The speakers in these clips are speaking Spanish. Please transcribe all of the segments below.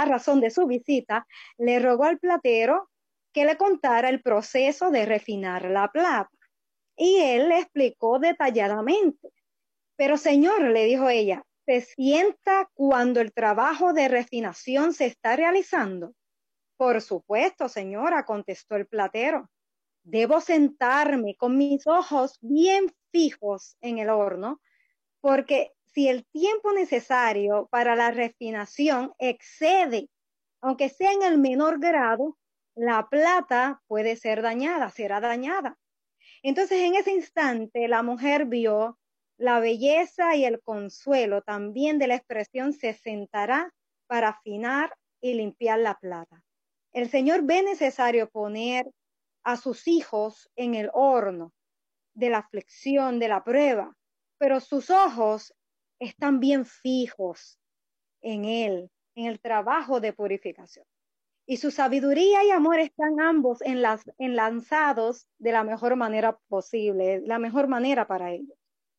la razón de su visita, le rogó al platero que le contara el proceso de refinar la plata. Y él le explicó detalladamente. Pero señor, le dijo ella, ¿se sienta cuando el trabajo de refinación se está realizando? Por supuesto, señora, contestó el platero. Debo sentarme con mis ojos bien fijos en el horno, porque si el tiempo necesario para la refinación excede, aunque sea en el menor grado, la plata puede ser dañada, será dañada. Entonces, en ese instante, la mujer vio la belleza y el consuelo también de la expresión se sentará para afinar y limpiar la plata. El Señor ve necesario poner a sus hijos en el horno de la aflicción, de la prueba, pero sus ojos están bien fijos en Él, en el trabajo de purificación. Y su sabiduría y amor están ambos enlazados de la mejor manera posible, la mejor manera para ellos.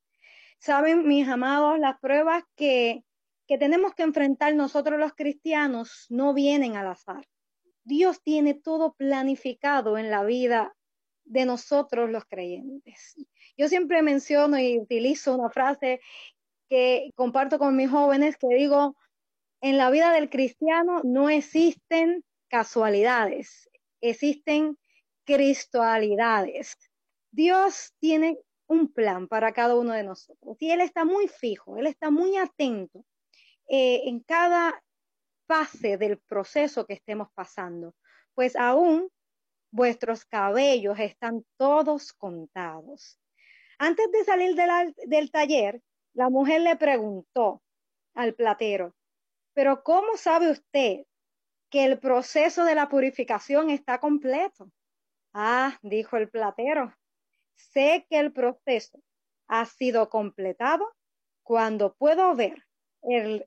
Saben, mis amados, las pruebas que tenemos que enfrentar nosotros los cristianos no vienen al azar. Dios tiene todo planificado en la vida de nosotros los creyentes. Yo siempre menciono y utilizo una frase que comparto con mis jóvenes que digo, en la vida del cristiano no existen casualidades, existen cristualidades. Dios tiene un plan para cada uno de nosotros y Él está muy fijo, Él está muy atento en cada fase del proceso que estemos pasando, pues aún vuestros cabellos están todos contados. Antes de salir del taller, la mujer le preguntó al platero, pero ¿cómo sabe usted que el proceso de la purificación está completo? Ah, dijo el platero, sé que el proceso ha sido completado cuando puedo ver el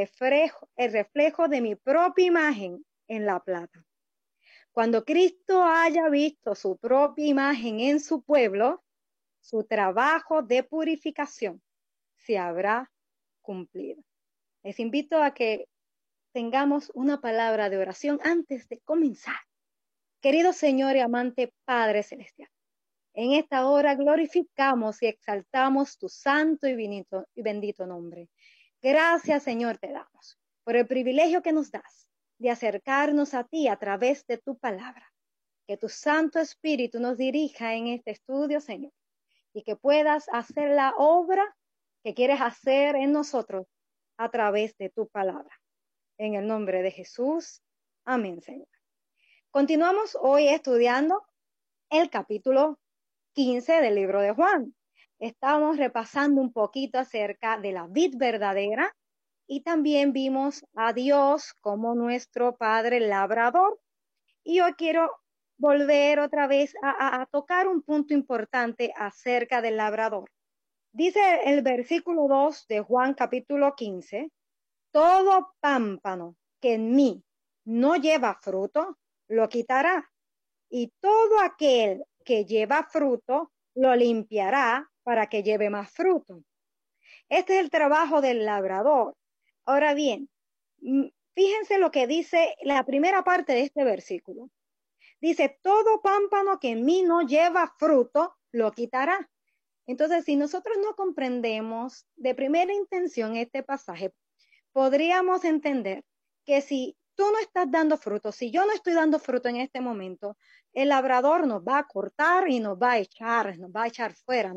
reflejo de mi propia imagen en la plata. Cuando Cristo haya visto su propia imagen en su pueblo, su trabajo de purificación se habrá cumplido. Les invito a que tengamos una palabra de oración antes de comenzar. Querido Señor y amante Padre Celestial, en esta hora glorificamos y exaltamos tu santo y bendito nombre. Gracias, Señor, te damos por el privilegio que nos das de acercarnos a ti a través de tu palabra. Que tu Santo Espíritu nos dirija en este estudio, Señor, y que puedas hacer la obra que quieres hacer en nosotros a través de tu palabra. En el nombre de Jesús. Amén, Señor. Continuamos hoy estudiando el capítulo 15 del libro de Juan. Estamos repasando un poquito acerca de la vid verdadera y también vimos a Dios como nuestro Padre labrador. Y hoy quiero volver otra vez a tocar un punto importante acerca del labrador. Dice el versículo 2 de Juan capítulo 15, todo pámpano que en mí no lleva fruto, lo quitará. Y todo aquel que lleva fruto, lo limpiará para que lleve más fruto. Este es el trabajo del labrador. Ahora bien, fíjense lo que dice la primera parte de este versículo. Dice, todo pámpano que en mí no lleva fruto, lo quitará. Entonces, si nosotros no comprendemos de primera intención este pasaje, podríamos entender que si tú no estás dando fruto, si yo no estoy dando fruto en este momento, el labrador nos va a cortar y nos va a echar fuera,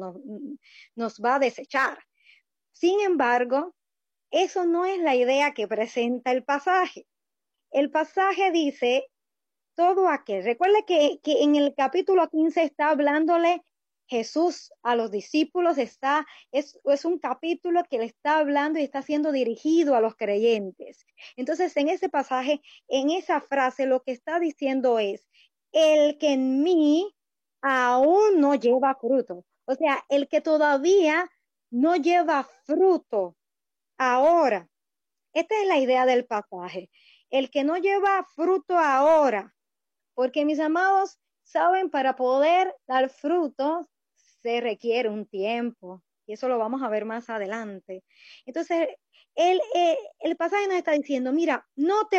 nos va a desechar. Sin embargo, eso no es la idea que presenta el pasaje. El pasaje dice, todo aquel, recuerda que en el capítulo 15 está hablándole Jesús a los discípulos, es un capítulo que le está hablando y está siendo dirigido a los creyentes. Entonces, en ese pasaje, en esa frase, lo que está diciendo es, el que en mí aún no lleva fruto. O sea, el que todavía no lleva fruto ahora. Esta es la idea del pasaje. El que no lleva fruto ahora. Porque mis amados, saben, para poder dar frutos se requiere un tiempo. Y eso lo vamos a ver más adelante. Entonces, el pasaje nos está diciendo, mira, no te